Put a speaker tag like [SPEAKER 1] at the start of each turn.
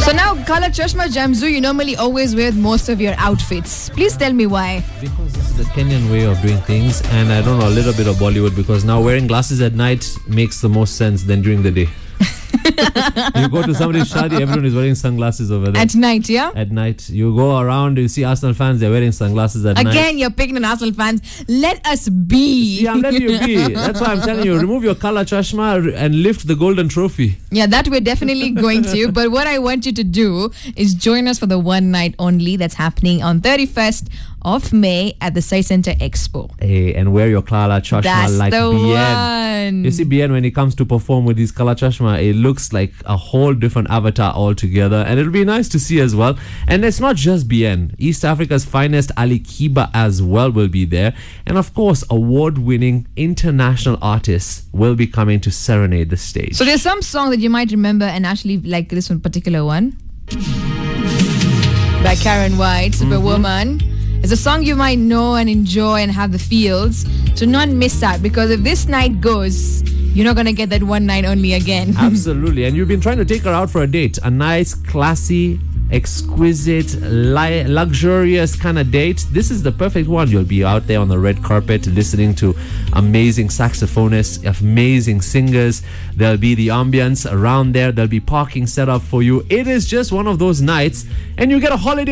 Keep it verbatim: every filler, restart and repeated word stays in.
[SPEAKER 1] So now, Kala Chashma Jamzu, you normally always wear most of your outfits. Please tell me why.
[SPEAKER 2] Because this is the Kenyan way of doing things, and I don't know, a little bit of Bollywood, because now wearing glasses at night makes the most sense than during the day. You go to somebody's shadi, everyone is wearing sunglasses over there.
[SPEAKER 1] At night, yeah?
[SPEAKER 2] At night. You go around, you see Arsenal fans, they're wearing sunglasses at
[SPEAKER 1] Again,
[SPEAKER 2] night.
[SPEAKER 1] Again, you're picking on Arsenal fans. Let us be.
[SPEAKER 2] See, I'm letting you be. That's why I'm telling you, remove your Kala Chashma and lift the golden trophy.
[SPEAKER 1] Yeah, that we're definitely going to. But what I want you to do is join us for the one night only that's happening on thirty-first of May at the Sai Center Expo.
[SPEAKER 2] Hey, and wear your Kala Chashma
[SPEAKER 1] That's
[SPEAKER 2] like
[SPEAKER 1] the
[SPEAKER 2] B N.
[SPEAKER 1] one.
[SPEAKER 2] You see, B N, when he comes to perform with his Kala Chashma, it looks like a whole different avatar altogether, and it'll be nice to see as well. And it's not just B N. East Africa's finest Ali Kiba as well will be there. And of course, award-winning international artists will be coming to serenade the stage.
[SPEAKER 1] So there's some song that you might remember, and actually like this one particular one by Karen White, Superwoman. Mm-hmm. It's a song you might know and enjoy and have the feels. So not miss out, because if this night goes, you're not going to get that one night only again.
[SPEAKER 2] Absolutely. And you've been trying to take her out for a date. A nice, classy, exquisite, li- luxurious kind of date. This is the perfect one. You'll be out there on the red carpet listening to amazing saxophonists, amazing singers. There'll be the ambience around there. There'll be parking set up for you. It is just one of those nights, and you get a holiday